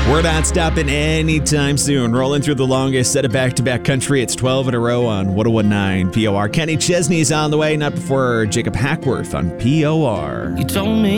We're not stopping anytime soon. Rolling through the longest set of back-to-back country. It's 12 in a row on 101.9 POR. Kenny Chesney's on the way, not before Jacob Hackworth on POR. You told me